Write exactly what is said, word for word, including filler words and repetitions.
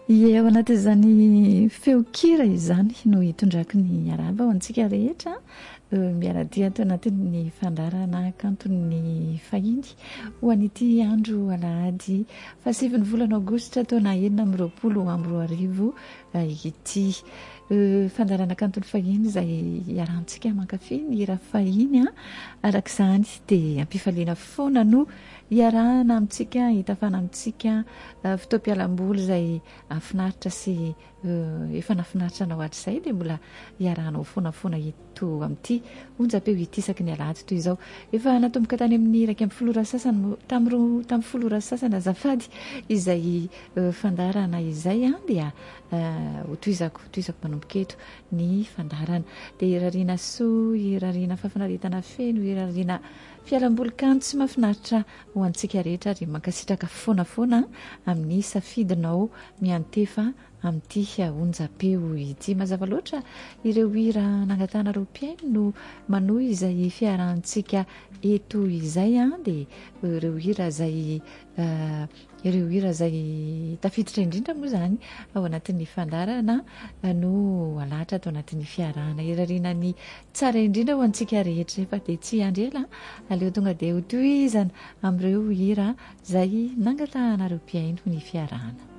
Ie, ao anatin'izany feokira izany no hitondraky ny araba ho antsika rehetra miaradia ato anatin'ny fandarana kanton'ny fahiny ho an'ity andro alahady fahasivy ny volana aogositra taona enina amby roapolo amby roa arivo ity fandarana kanton'ny fahiny izay iarahantsika mankafy ny hira fahiny arak'izany dia ampifaliana foana no iarahana amintsika hitafana amintsika fotoam-pialamboly izay afinaritra sy efa nafinaritra anao hatr'izay dia mbola iarahanao foanafoana ito amin'ity onjam-peo itisaky ny alahady toy izao efa natomboka tany amin'ny iraky amin'ny folo ora sasany tamin'ny tamin'ny folo ora sasany azafady izay fandarana izay a dia hotoizako hotoizako manomboka eto ny fandarana dia irariana soa irariana fafinaritana feno irariana fialamboly kanto sy mafinaritra ho antsika rehetra ary mankasitraka foanafoana amin'ny safidinao miantefa amin'ity onjam-peo ity mazava loatra ireo hira nangatana ropiaino no manohy izay fiarahantsika eto izay a dia ireo hira izay ireo hira izay tafiditra indrindra moa izany ao anatin'ny fandarana no alahatra atao anatin'ny fiarahana irariana ny tsara indrindra ho antsika rehetra efa dia tsy andrela aleo tonga dia ho tohizana amin'ireo hira izay nangatahana ropiaino ny fiarahana.